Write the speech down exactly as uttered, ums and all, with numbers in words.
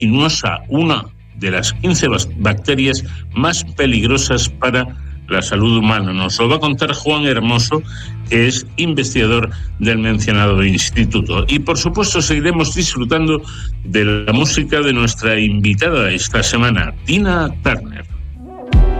sinuosa, una de las quince bacterias más peligrosas para la salud humana. Nos lo va a contar Juan Hermoso, que es investigador del mencionado instituto. Y por supuesto seguiremos disfrutando de la música de nuestra invitada esta semana, Tina Turner.